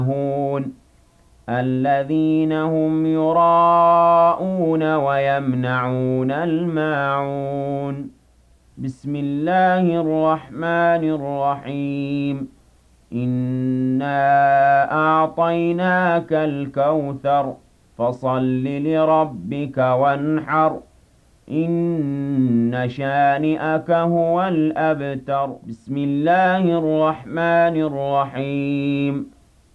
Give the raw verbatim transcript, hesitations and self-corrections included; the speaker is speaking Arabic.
هون الذين هم يراءون ويمنعون الماعون بسم الله الرحمن الرحيم إنا أعطيناك الكوثر فصل لربك وانحر إن شانئك هو الأبتر بسم الله الرحمن الرحيم